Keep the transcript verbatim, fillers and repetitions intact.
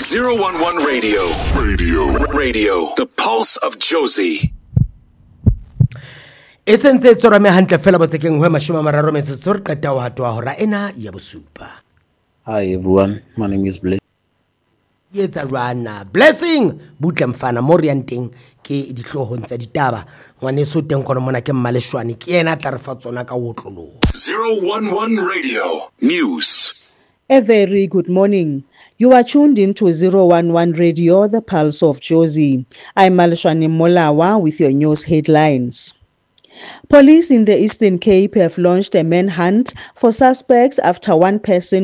zero one one Radio. Radio. Radio. The Pulse of Jozi. E sentse e tsora me hantle fela botsekeng ho mashome a mararo metsotso re qeta ho hatwa hora ena ya bosupa. Hi everyone, my name is Blessing. Yetsa rana Blessing butle mfana morianteng ke dihlohong tsa ditaba ngwaneso teng kono mona ke Mmaleshwane ke yena tla re fa tsona ka wotlolo. zero one one Radio News. A very good morning. You are tuned into zero one one Radio, the Pulse of Jozi. I'm Mmaleshwane Molawa with your news headlines. Police in the Eastern Cape have launched a manhunt for suspects after one person